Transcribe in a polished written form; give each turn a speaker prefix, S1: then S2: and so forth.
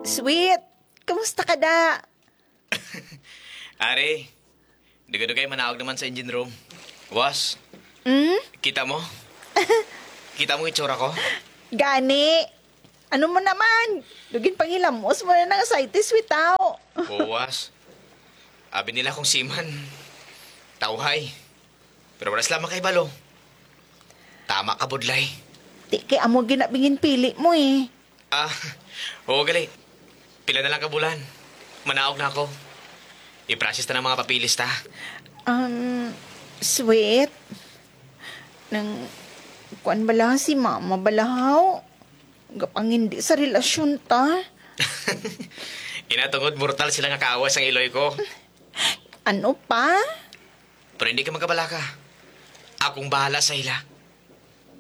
S1: Sweet, kamusta ka da?
S2: Ari, dugay-dugay manawag naman sa engine room. Was,
S1: Hmm?
S2: kita mo? Kita mo itsura ko?
S1: Gani. Ano mo naman? Dugin pangilamos mo na ng ascites, sweet tao.
S2: Was. Abi nila kong siman. Tauhay. Pero waras lamang kay Balo. Tama ka, Budlay.
S1: Di kay amo ginabingin pili mo eh.
S2: Ah, oo gali. Pila na lang ka bulan. Manaog na ako. I-process na ng mga papilis ta.
S1: Sweet. Nang kuan bala si mama balahaw. Gapang hindi sa relasyon ta.
S2: Inatungod mortal sila nga kaawas ang iloy ko.
S1: Ano pa?
S2: Pero hindi ka magkabala ka. Akong bahala sa ila.